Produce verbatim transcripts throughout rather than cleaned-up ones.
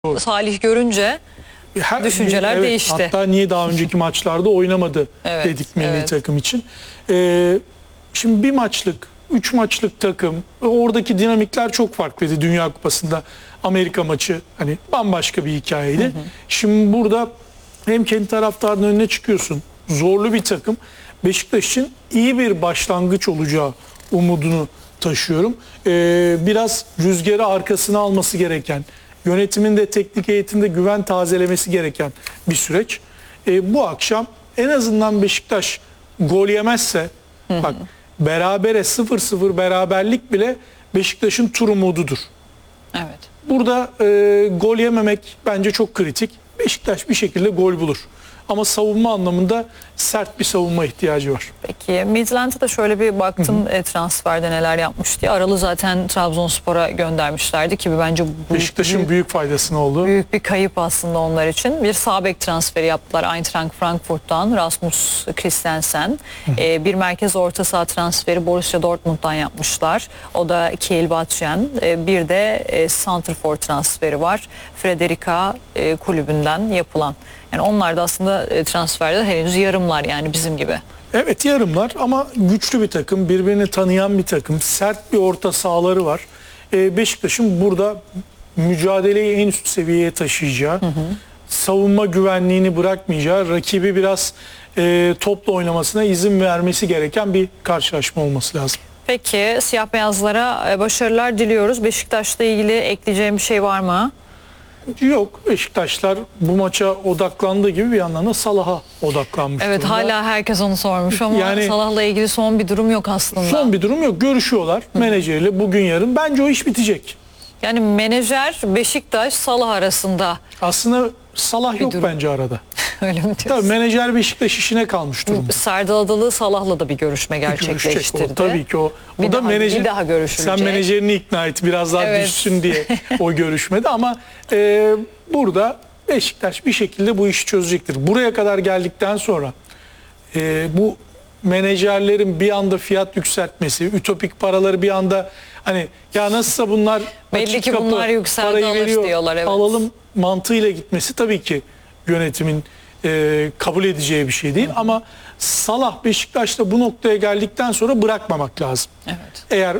Salih görünce Her, düşünceler evet, değişti. Hatta niye daha önceki maçlarda oynamadı Evet, dedik milli evet. takım için. Ee, şimdi bir maçlık, üç maçlık takım, oradaki dinamikler çok farklıydı Dünya Kupası'nda. Amerika maçı hani bambaşka bir hikayeydi. Hı hı. Şimdi burada hem kendi taraftarının önüne çıkıyorsun. Zorlu bir takım. Beşiktaş için iyi bir başlangıç olacağı umudunu taşıyorum. Ee, biraz rüzgarı arkasına alması gereken, yönetimin de teknik eğitimde güven tazelemesi gereken bir süreç. Ee, bu akşam en azından Beşiktaş gol yemezse, hı hı. bak berabere sıfır sıfır beraberlik bile Beşiktaş'ın tur umududur. Evet. Burada e, gol yememek bence çok kritik. Beşiktaş bir şekilde gol bulur. Ama savunma anlamında sert bir savunma ihtiyacı var. Peki Midland'a da şöyle bir baktım, hı hı. transferde neler yapmış diye. Aralı zaten Trabzonspor'a göndermişlerdi ki bence Beşiktaş'ın büyük, büyük faydasını oldu. Büyük bir kayıp aslında onlar için. Bir sağ bek transferi yaptılar Eintracht Frankfurt'tan Rasmus Christensen. Ee, bir merkez orta saha transferi Borussia Dortmund'dan yapmışlar. O da Kiel Batjen. Ee, bir de e, santrfor transferi var. Frederica e, kulübünden yapılan. Yani onlar da aslında transferde henüz yarımlar, yani bizim gibi. Evet, yarımlar ama güçlü bir takım, birbirini tanıyan bir takım, sert bir orta sahaları var. Ee, Beşiktaş'ın burada mücadeleyi en üst seviyeye taşıyacağı, hı hı. savunma güvenliğini bırakmayacağı, rakibi biraz e, topla oynamasına izin vermesi gereken bir karşılaşma olması lazım. Peki siyah beyazlara başarılar diliyoruz. Beşiktaş'la ilgili ekleyeceğim bir şey var mı? Yok, Beşiktaşlar bu maça odaklandığı gibi bir yandan da Salah'a odaklanmış. Evet, durumda. Hala herkes onu sormuş ama yani, Salah'la ilgili son bir durum yok aslında. Son bir durum yok. Görüşüyorlar Hı. menajeriyle bugün yarın. Bence o iş bitecek. Yani menajer Beşiktaş Salah arasında. Aslında Salah yok durum. bence arada. Öyle mi diyorsun? Tabii menajer Beşiktaş işine kalmış durumda. Serdal Adalı Salah'la da bir görüşme gerçekleştirdi. O, tabii ki o. O bir da daha, menajer. Bir daha görüşülecek. Sen menajerini ikna et biraz daha evet. düşsün diye o görüşmede ama e, burada Beşiktaş bir şekilde bu işi çözecektir. Buraya kadar geldikten sonra e, bu menajerlerin bir anda fiyat yükseltmesi, ütopik paraları bir anda hani ya nasılsa bunlar belli ki bunlar yükseldi parayı alır veriyor, diyorlar. Evet. Alalım mantığıyla gitmesi tabii ki yönetimin e, kabul edeceği bir şey değil. Hı. Ama Salah Beşiktaş'ta bu noktaya geldikten sonra bırakmamak lazım. Evet. Eğer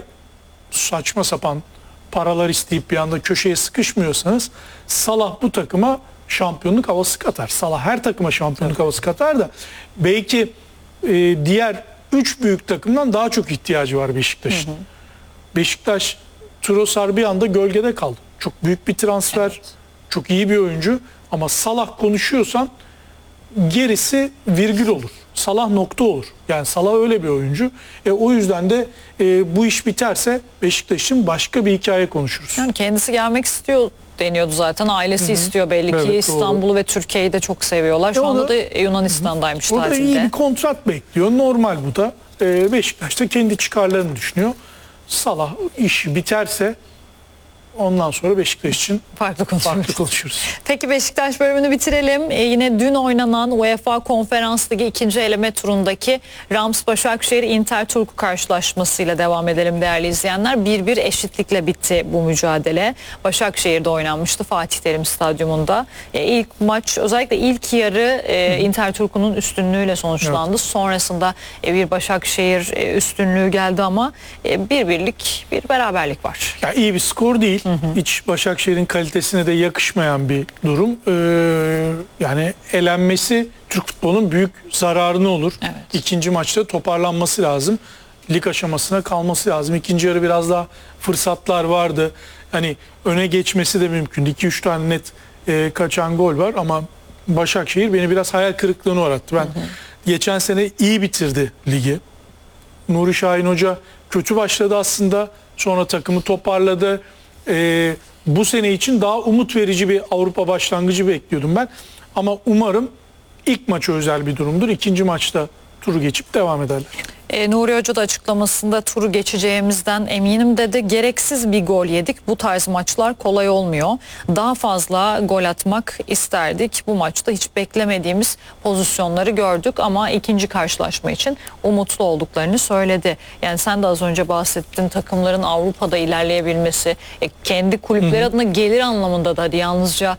saçma sapan paralar isteyip bir anda köşeye sıkışmıyorsanız Salah bu takıma şampiyonluk havası katar. Salah her takıma şampiyonluk evet. havası katar da belki e, diğer üç büyük takımdan daha çok ihtiyacı var Beşiktaş'ın. Beşiktaş Trossard bir anda gölgede kaldı. Çok büyük bir transfer, evet. çok iyi bir oyuncu ama Salah konuşuyorsan gerisi virgül olur. Salah nokta olur. Yani Salah öyle bir oyuncu. E, o yüzden de e, bu iş biterse Beşiktaş'ın başka bir hikaye konuşuruz. Yani kendisi gelmek istiyor deniyordu zaten. Ailesi Hı-hı. istiyor belli evet, ki. İstanbul'u ve Türkiye'yi de çok seviyorlar. Şu e, anda da, da Yunanistan'daymış Hı-hı. tatilde. O da iyi bir kontrat bekliyor. Normal bu da. E, Beşiktaş da kendi çıkarlarını düşünüyor. Salah işi biterse ondan sonra Beşiktaş için farklı konuşuruz. Farklı konuşuruz. Peki Beşiktaş bölümünü bitirelim. Ee, yine dün oynanan UEFA Konferans Ligi ikinci eleme turundaki Rams Başakşehir Inter Turku karşılaşmasıyla devam edelim değerli izleyenler. bir bir eşitlikle bitti bu mücadele. Başakşehir'de oynanmıştı Fatih Terim Stadyumunda. Ee, ilk maç özellikle ilk yarı e, Inter Turku'nun üstünlüğüyle sonuçlandı. Evet. Sonrasında e, bir Başakşehir e, üstünlüğü geldi ama e, bir birlik bir beraberlik var. Ya iyi bir skor değil. Hı hı. Hiç Başakşehir'in kalitesine de yakışmayan bir durum. Ee, yani elenmesi Türk futbolunun büyük zararını olur. Evet. İkinci maçta toparlanması lazım. Lig aşamasına kalması lazım. İkinci yarı biraz daha fırsatlar vardı. Hani öne geçmesi de mümkün. iki üç tane net e, kaçan gol var ama Başakşehir beni biraz hayal kırıklığına uğrattı. Ben hı hı. geçen sene iyi bitirdi ligi. Nuri Şahin Hoca kötü başladı aslında. Sonra takımı toparladı. Ee, bu sene için daha umut verici bir Avrupa başlangıcı bekliyordum ben. Ama umarım ilk maçı özel bir durumdur. İkinci maçta turu geçip devam ederler. E, Nuri Hoca da açıklamasında turu geçeceğimizden eminim dedi. Gereksiz bir gol yedik. Bu tarz maçlar kolay olmuyor. Daha fazla gol atmak isterdik. Bu maçta hiç beklemediğimiz pozisyonları gördük ama ikinci karşılaşma için umutlu olduklarını söyledi. Yani sen de az önce bahsettin, takımların Avrupa'da ilerleyebilmesi, e, kendi kulüpleri adına gelir anlamında da hadi yalnızca